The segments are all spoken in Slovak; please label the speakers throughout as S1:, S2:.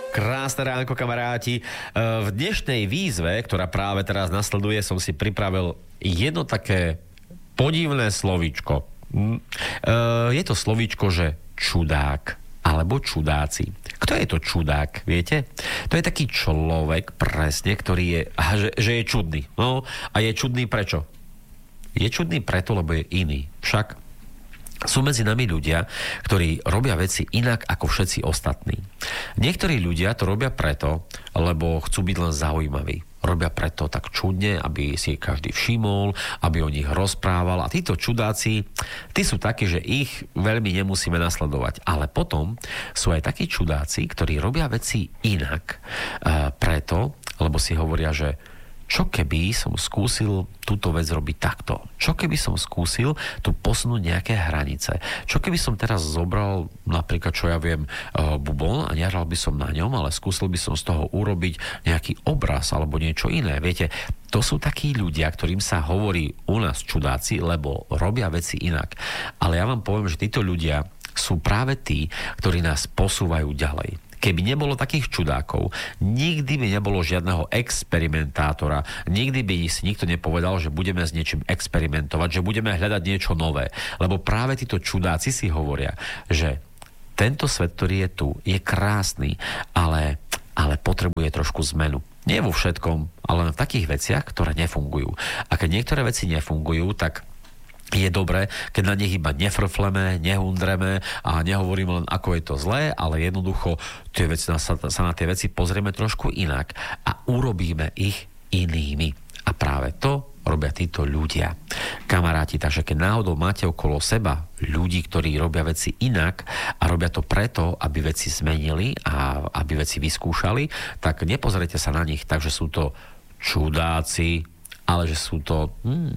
S1: Krásne ránko, kamaráti. V dnešnej výzve, ktorá práve teraz nasleduje, som si pripravil jedno také podivné slovíčko. Je to slovíčko, že čudák alebo čudáci. Kto je to čudák, viete? To je taký človek, presne, ktorý je, že je čudný. No, a je čudný prečo? Je čudný preto, lebo je iný. Však sú medzi nami ľudia, ktorí robia veci inak ako všetci ostatní. Niektorí ľudia to robia preto, lebo chcú byť len zaujímaví. Robia preto tak čudne, aby si každý všimol, aby o nich rozprával. A títo čudáci, tí sú takí, že ich veľmi nemusíme nasledovať. Ale potom sú aj takí čudáci, ktorí robia veci inak preto, lebo si hovoria, že čo keby som skúsil túto vec robiť takto? Čo keby som skúsil tu posunúť nejaké hranice? Čo keby som teraz zobral napríklad, čo ja viem, bubon a nehral by som na ňom, ale skúsil by som z toho urobiť nejaký obraz alebo niečo iné. Viete, to sú takí ľudia, ktorým sa hovorí u nás čudáci, lebo robia veci inak. Ale ja vám poviem, že títo ľudia sú práve tí, ktorí nás posúvajú ďalej. Keby nebolo takých čudákov, nikdy by nebolo žiadneho experimentátora, nikdy by si nikto nepovedal, že budeme s niečím experimentovať, že budeme hľadať niečo nové. Lebo práve títo čudáci si hovoria, že tento svet, ktorý je tu, je krásny, ale potrebuje trošku zmenu. Nie vo všetkom, ale len v takých veciach, ktoré nefungujú. A keď niektoré veci nefungujú, tak je dobré, keď na nich iba nefrfleme, nehundreme a nehovoríme len, ako je to zlé, ale jednoducho sa na tie veci pozrieme trošku inak a urobíme ich inými. A práve to robia títo ľudia. Kamaráti, takže keď náhodou máte okolo seba ľudí, ktorí robia veci inak a robia to preto, aby veci zmenili a aby veci vyskúšali, tak nepozrite sa na nich tak, že sú to čudáci, ale že sú to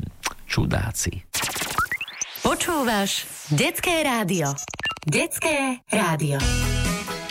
S1: čudáci.
S2: Počúvaš Detské rádio. Detské rádio.